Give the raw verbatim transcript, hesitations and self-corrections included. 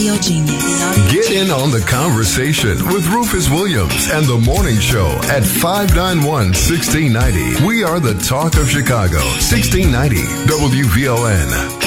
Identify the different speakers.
Speaker 1: audio genius.
Speaker 2: Get in on the conversation with Rufus Williams and the Morning Show at five nine one, one six nine zero. We are the talk of Chicago. sixteen ninety W V O N.